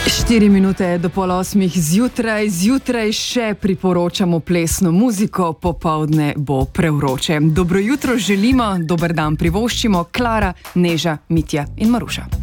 4 minute do 7:30 zjutraj še priporočamo plesno muziko, popoldne bo prevroče. Dobro jutro želimo, dober dan privoščimo, Klara, Neža, Mitja in Maruša.